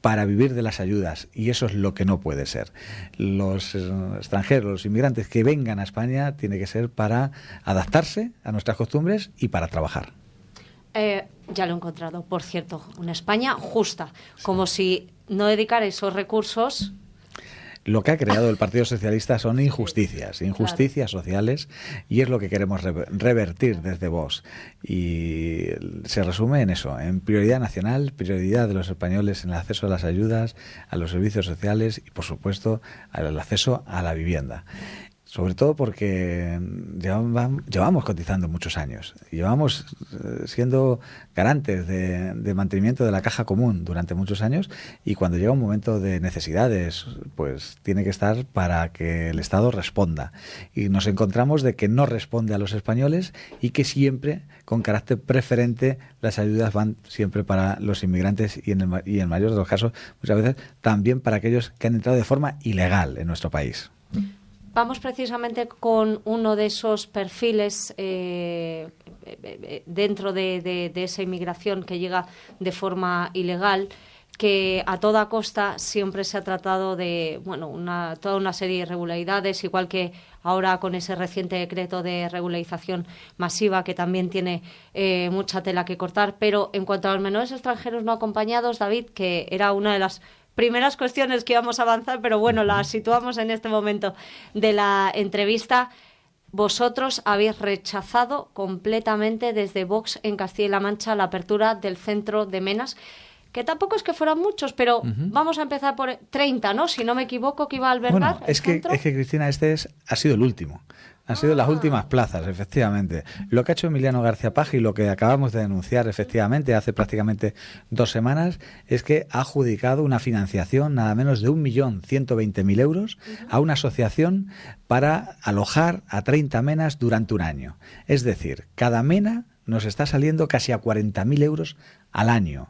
para vivir de las ayudas, y eso es lo que no puede ser. Los extranjeros, los inmigrantes que vengan a España, tiene que ser para adaptarse a nuestras costumbres y para trabajar. Ya lo he encontrado, por cierto, una España justa, como si no dedicara esos recursos. Lo que ha creado el Partido Socialista son injusticias sociales, y es lo que queremos revertir desde Vox. Y se resume en eso, en prioridad nacional, prioridad de los españoles en el acceso a las ayudas, a los servicios sociales y, por supuesto, al acceso a la vivienda. Sobre todo porque llevamos cotizando muchos años, llevamos siendo garantes de mantenimiento de la caja común durante muchos años, y cuando llega un momento de necesidades, pues tiene que estar para que el Estado responda. Y nos encontramos de que no responde a los españoles, y que siempre, con carácter preferente, las ayudas van siempre para los inmigrantes, y en el mayor de los casos, muchas veces, también para aquellos que han entrado de forma ilegal en nuestro país. Vamos precisamente con uno de esos perfiles dentro de esa inmigración que llega de forma ilegal, que a toda costa siempre se ha tratado de toda una serie de irregularidades, igual que ahora con ese reciente decreto de regularización masiva, que también tiene mucha tela que cortar. Pero en cuanto a los menores extranjeros no acompañados, David, que era una de las primeras cuestiones que íbamos a avanzar, pero bueno, las situamos en este momento de la entrevista. Vosotros habéis rechazado completamente desde Vox en Castilla-La Mancha la apertura del centro de Menas, que tampoco es que fueran muchos, pero vamos a empezar por 30, ¿no? Si no me equivoco, que iba a albergar es que Cristina, ha sido el último. Han sido las últimas plazas, efectivamente. Lo que ha hecho Emiliano García Paje, y lo que acabamos de denunciar, efectivamente, hace prácticamente 2 semanas, es que ha adjudicado una financiación nada menos de 1.120.000 euros a una asociación para alojar a 30 menas durante un año. Es decir, cada mena nos está saliendo casi a 40.000 euros al año,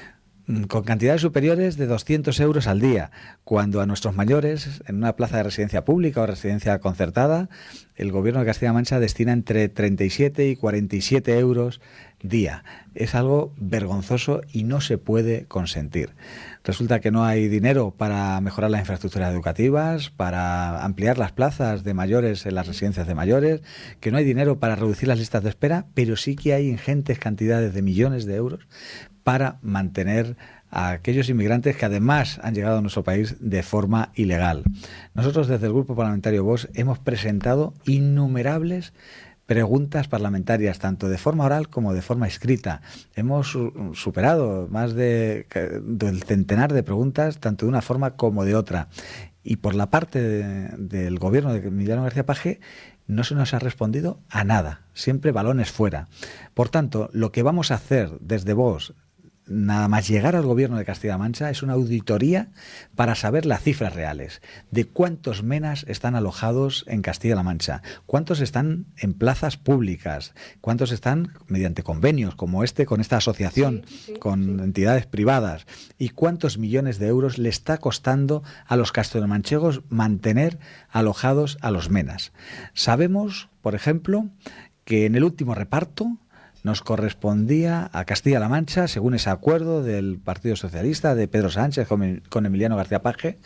con cantidades superiores de 200 euros al día, cuando a nuestros mayores, en una plaza de residencia pública o residencia concertada, el Gobierno de Castilla-La Mancha destina entre 37 y 47 euros día. Es algo vergonzoso y no se puede consentir. Resulta que no hay dinero para mejorar las infraestructuras educativas, para ampliar las plazas de mayores en las residencias de mayores, que no hay dinero para reducir las listas de espera, pero sí que hay ingentes cantidades de millones de euros para mantener a aquellos inmigrantes que además han llegado a nuestro país de forma ilegal. Nosotros desde el Grupo Parlamentario Vox hemos presentado innumerables preguntas parlamentarias, tanto de forma oral como de forma escrita. Hemos superado más del centenar de preguntas, tanto de una forma como de otra. Y por la parte del gobierno de Emiliano García Paje, no se nos ha respondido a nada, siempre balones fuera. Por tanto, lo que vamos a hacer desde Vox, nada más llegar al Gobierno de Castilla-La Mancha, es una auditoría para saber las cifras reales de cuántos menas están alojados en Castilla-La Mancha, cuántos están en plazas públicas, cuántos están mediante convenios como con esta asociación, con entidades privadas, y cuántos millones de euros le está costando a los castellanomanchegos mantener alojados a los menas. Sabemos, por ejemplo, que en el último reparto nos correspondía a Castilla-La Mancha, según ese acuerdo del Partido Socialista de Pedro Sánchez con Emiliano García Paje,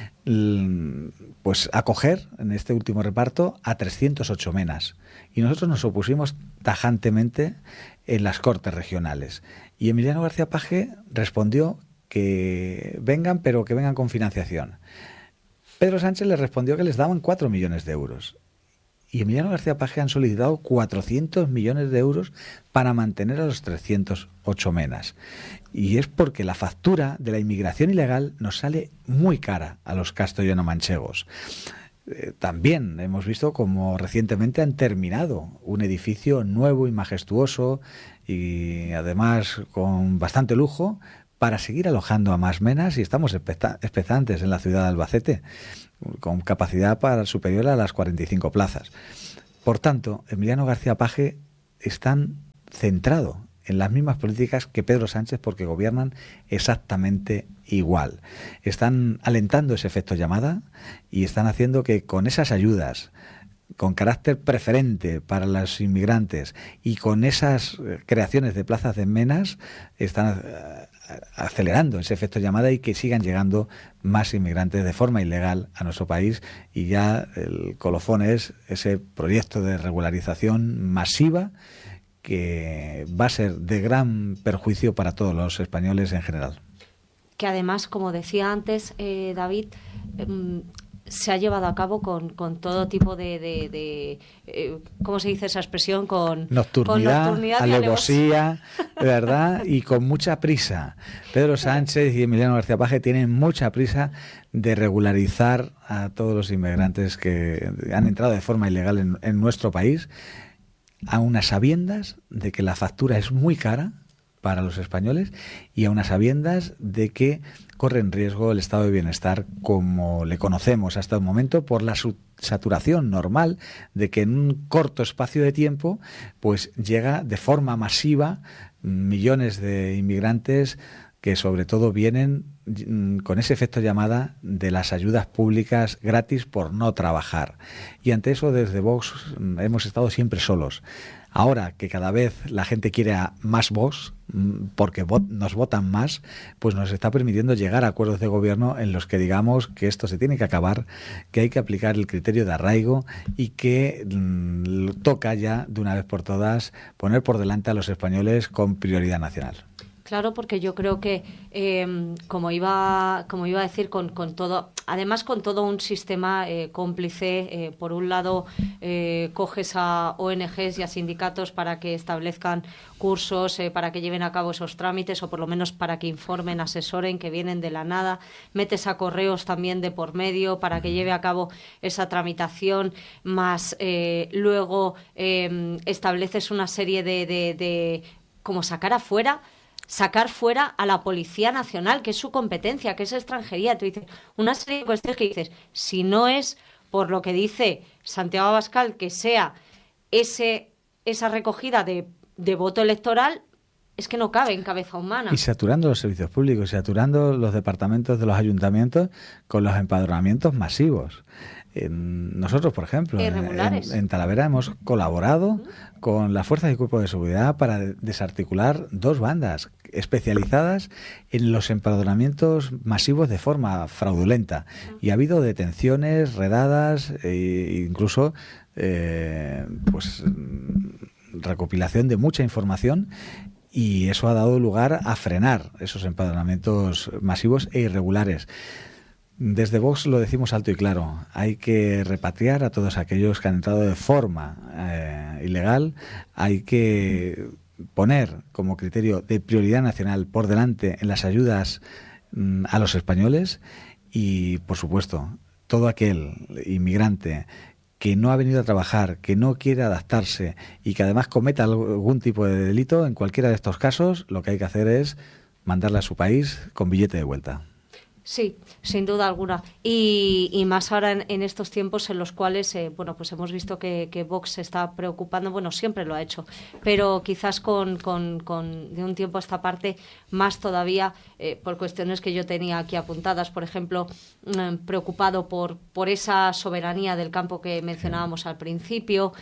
pues acoger en este último reparto a 308 menas. Y nosotros nos opusimos tajantemente en las Cortes regionales. Y Emiliano García Paje respondió que vengan, pero que vengan con financiación. Pedro Sánchez le respondió que les daban 4 millones de euros. Y Emiliano García Paje han solicitado 400 millones de euros para mantener a los 308 menas. Y es porque la factura de la inmigración ilegal nos sale muy cara a los castellanomanchegos. También hemos visto como recientemente han terminado un edificio nuevo y majestuoso, y además con bastante lujo, para seguir alojando a más menas, y estamos expectantes en la ciudad de Albacete, con capacidad superior a las 45 plazas. Por tanto, Emiliano García Paje están centrado en las mismas políticas que Pedro Sánchez, porque gobiernan exactamente igual. Están alentando ese efecto llamada y están haciendo que con esas ayudas con carácter preferente para los inmigrantes y con esas creaciones de plazas de menas, están acelerando ese efecto llamada y que sigan llegando más inmigrantes de forma ilegal a nuestro país, y ya el colofón es ese proyecto de regularización masiva que va a ser de gran perjuicio para todos los españoles en general. Que además, como decía antes David, se ha llevado a cabo con todo tipo de ¿cómo se dice esa expresión? Nocturnidad, alevosía, ¿verdad? Y con mucha prisa. Pedro Sánchez y Emiliano García Paje tienen mucha prisa de regularizar a todos los inmigrantes que han entrado de forma ilegal en nuestro país, a unas sabiendas de que la factura es muy cara para los españoles y a unas sabiendas de que corre en riesgo el estado de bienestar como le conocemos hasta el momento, por la saturación normal de que en un corto espacio de tiempo pues llega de forma masiva millones de inmigrantes que sobre todo vienen con ese efecto llamada de las ayudas públicas gratis por no trabajar. Y ante eso desde Vox hemos estado siempre solos. Ahora que cada vez la gente quiere a más Vox, porque nos votan más, pues nos está permitiendo llegar a acuerdos de gobierno en los que digamos que esto se tiene que acabar, que hay que aplicar el criterio de arraigo y que toca ya de una vez por todas poner por delante a los españoles con prioridad nacional. Claro, porque yo creo que, como iba a decir, con todo, además con todo un sistema cómplice, por un lado coges a ONGs y a sindicatos para que establezcan cursos, para que lleven a cabo esos trámites, o por lo menos para que informen, asesoren, que vienen de la nada, metes a correos también de por medio para que lleve a cabo esa tramitación, más luego estableces una serie de como sacar fuera a la Policía Nacional, que es su competencia, que es extranjería. Tú dices, una serie de cuestiones que dices, si no es por lo que dice Santiago Abascal, que sea esa recogida de voto electoral, es que no cabe en cabeza humana. Y saturando los servicios públicos, saturando los departamentos de los ayuntamientos con los empadronamientos masivos. Nosotros, por ejemplo, en Talavera hemos colaborado con las fuerzas y cuerpos de seguridad para desarticular 2 bandas especializadas en los empadronamientos masivos de forma fraudulenta. Y ha habido detenciones, redadas e incluso pues recopilación de mucha información, y eso ha dado lugar a frenar esos empadronamientos masivos e irregulares. Desde Vox lo decimos alto y claro, hay que repatriar a todos aquellos que han entrado de forma ilegal, hay que poner como criterio de prioridad nacional por delante en las ayudas a los españoles, y por supuesto todo aquel inmigrante que no ha venido a trabajar, que no quiere adaptarse y que además cometa algún tipo de delito, en cualquiera de estos casos lo que hay que hacer es mandarle a su país con billete de vuelta. Sí, sin duda alguna. Y más ahora en estos tiempos en los cuales, pues hemos visto que Vox se está preocupando, bueno, siempre lo ha hecho, pero quizás con de un tiempo a esta parte más todavía, por cuestiones que yo tenía aquí apuntadas, por ejemplo, preocupado por esa soberanía del campo que mencionábamos al principio.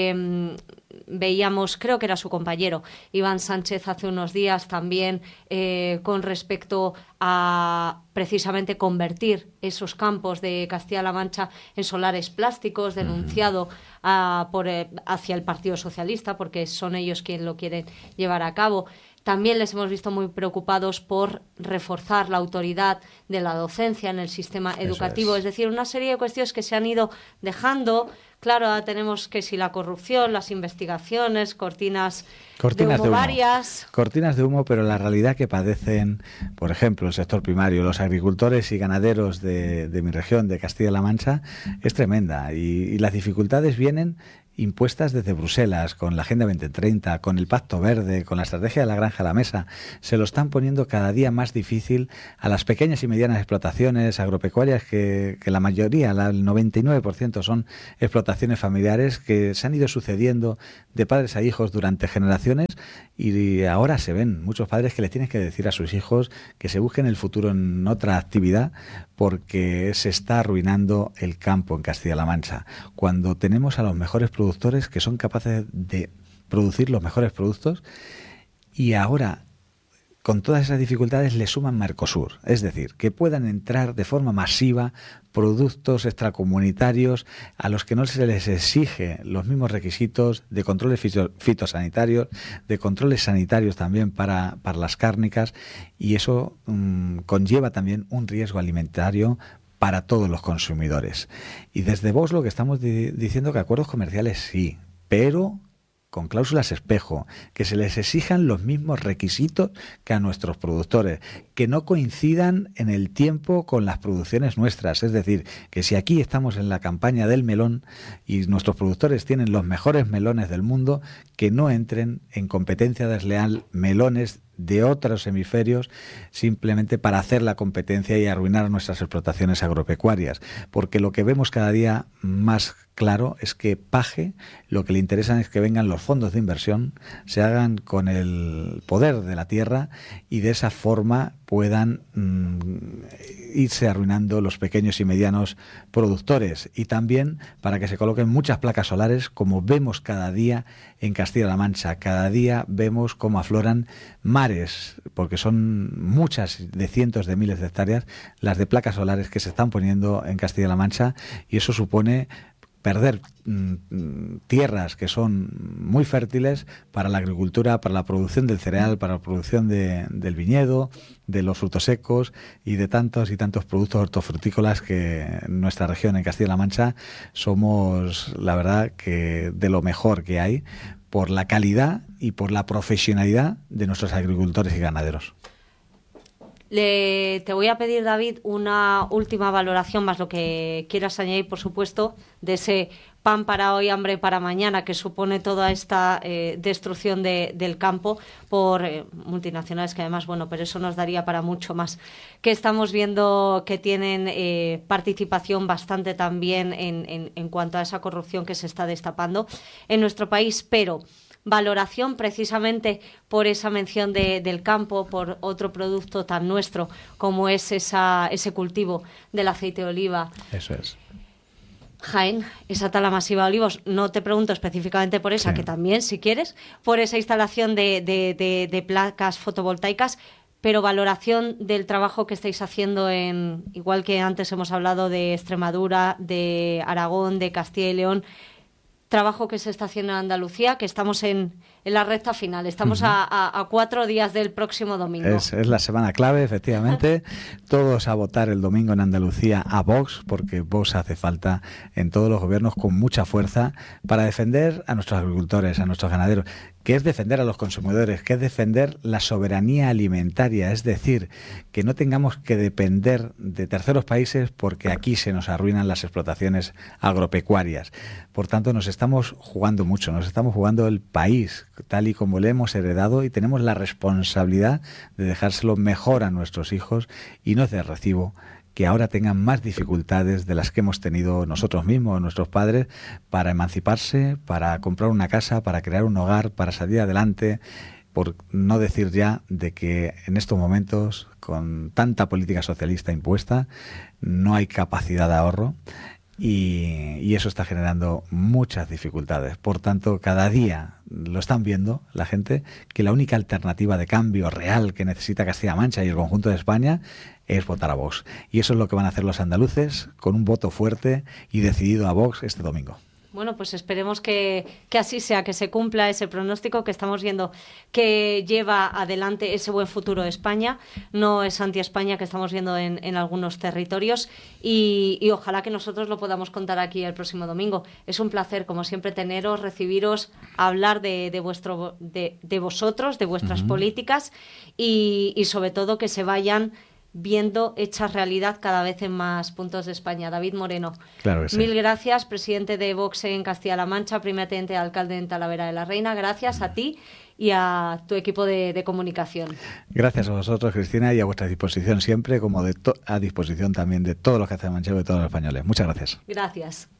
Veíamos, creo que era su compañero, Iván Sánchez, hace unos días también, con respecto a precisamente convertir esos campos de Castilla-La Mancha en solares plásticos, denunciado hacia el Partido Socialista, porque son ellos quienes lo quieren llevar a cabo. También les hemos visto muy preocupados por reforzar la autoridad de la docencia en el sistema educativo. Es decir, una serie de cuestiones que se han ido dejando. Claro, ahora tenemos que si la corrupción, las investigaciones, cortinas de humo varias. Cortinas de humo, pero la realidad que padecen, por ejemplo, el sector primario, los agricultores y ganaderos de mi región, de Castilla-La Mancha, es tremenda. Y las dificultades vienen impuestas desde Bruselas, con la Agenda 2030, con el Pacto Verde, con la estrategia de la granja a la mesa. Se lo están poniendo cada día más difícil a las pequeñas y medianas explotaciones agropecuarias, que la mayoría, el 99%, son explotaciones familiares que se han ido sucediendo de padres a hijos durante generaciones, y ahora se ven muchos padres que les tienen que decir a sus hijos que se busquen el futuro en otra actividad, porque se está arruinando el campo en Castilla-La Mancha, cuando tenemos a los mejores productores que son capaces de producir los mejores productos. Y ahora, con todas esas dificultades le suman Mercosur, es decir, que puedan entrar de forma masiva productos extracomunitarios a los que no se les exige los mismos requisitos de controles fitosanitarios, de controles sanitarios también para las cárnicas, y eso conlleva también un riesgo alimentario para todos los consumidores. Y desde Vox lo que estamos diciendo que acuerdos comerciales sí, pero con cláusulas espejo, que se les exijan los mismos requisitos que a nuestros productores, que no coincidan en el tiempo con las producciones nuestras. Es decir, que si aquí estamos en la campaña del melón y nuestros productores tienen los mejores melones del mundo, que no entren en competencia desleal melones de otros hemisferios simplemente para hacer la competencia y arruinar nuestras explotaciones agropecuarias, porque lo que vemos cada día más claro es que Paje lo que le interesa es que vengan los fondos de inversión, se hagan con el poder de la tierra y de esa forma puedan irse arruinando los pequeños y medianos productores, y también para que se coloquen muchas placas solares, como vemos cada día en Castilla-La Mancha. Cada día vemos cómo afloran mares, porque son muchas de cientos de miles de hectáreas las de placas solares que se están poniendo en Castilla-La Mancha, y eso supone perder tierras que son muy fértiles para la agricultura, para la producción del cereal, para la producción del viñedo, de los frutos secos y de tantos y tantos productos hortofrutícolas que en nuestra región, en Castilla-La Mancha, somos, la verdad, que de lo mejor que hay por la calidad y por la profesionalidad de nuestros agricultores y ganaderos. Te voy a pedir, David, una última valoración, más lo que quieras añadir, por supuesto, de ese pan para hoy, hambre para mañana, que supone toda esta destrucción del campo por multinacionales, que además, bueno, pero eso nos daría para mucho más, que estamos viendo que tienen participación bastante también en cuanto a esa corrupción que se está destapando en nuestro país, pero valoración precisamente por esa mención del campo, por otro producto tan nuestro como es ese cultivo del aceite de oliva. Eso es. Jaén, esa tala masiva de olivos, no te pregunto específicamente por esa, sí, que también, si quieres, por esa instalación de placas fotovoltaicas, pero valoración del trabajo que estáis haciendo igual que antes hemos hablado de Extremadura, de Aragón, de Castilla y León, trabajo que se está haciendo en Andalucía, que estamos en la recta final. Estamos a 4 días del próximo domingo. Es la semana clave, efectivamente. Todos a votar el domingo en Andalucía a Vox, porque Vox hace falta en todos los gobiernos con mucha fuerza para defender a nuestros agricultores, a nuestros ganaderos, que es defender a los consumidores, que es defender la soberanía alimentaria, es decir, que no tengamos que depender de terceros países porque aquí se nos arruinan las explotaciones agropecuarias. Por tanto, nos estamos jugando mucho, nos estamos jugando el país tal y como le hemos heredado, y tenemos la responsabilidad de dejárselo mejor a nuestros hijos, y no es de recibo que ahora tengan más dificultades de las que hemos tenido nosotros mismos, nuestros padres, para emanciparse, para comprar una casa, para crear un hogar, para salir adelante, por no decir ya de que en estos momentos, con tanta política socialista impuesta, no hay capacidad de ahorro, y eso está generando muchas dificultades. Por tanto, cada día lo están viendo la gente, que la única alternativa de cambio real que necesita Castilla-La Mancha y el conjunto de España es votar a Vox. Y eso es lo que van a hacer los andaluces, con un voto fuerte y decidido a Vox este domingo. Bueno, pues esperemos que así sea, que se cumpla ese pronóstico, que estamos viendo que lleva adelante ese buen futuro de España, no es anti-España que estamos viendo en algunos territorios, y ojalá que nosotros lo podamos contar aquí el próximo domingo. Es un placer, como siempre, teneros, recibiros, hablar de vosotros, de vuestras políticas, y sobre todo que se vayan viendo hechas realidad cada vez en más puntos de España. David Moreno, claro que sí. Mil gracias, presidente de Vox en Castilla-La Mancha, primer teniente de alcalde en Talavera de la Reina. Gracias a ti y a tu equipo de comunicación. Gracias a vosotros, Cristina, y a vuestra disposición siempre, como a disposición también de todos los castellanos y de todos los españoles. Muchas gracias. Gracias.